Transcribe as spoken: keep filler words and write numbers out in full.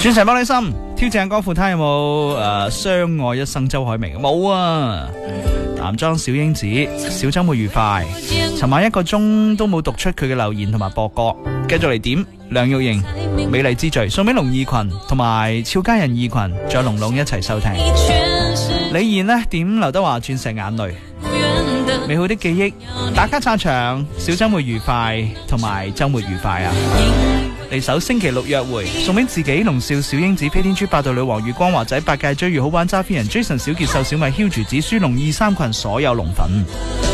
鑽石玻璃心挑戰歌庫，睇有冇誒相愛一生周海媚？冇啊！男裝小英子，小周末愉快。尋晚一個鐘都冇讀出佢嘅留言同埋播歌，繼續嚟點梁玉瑩美麗之最，送俾龍意群同埋俏佳人意群，仲有龍龍一齊收聽。李燕呢點劉德華鑽石眼淚，美好的記憶，打卡撐場，小周末愉快同埋周末愉快啊！嚟首星期六約會，送俾自己龍少小英子飛天豬八道女王月光華仔八戒追月好玩揸飛人 Jason 小傑秀小米 Huge 子書龍二三群所有龍粉。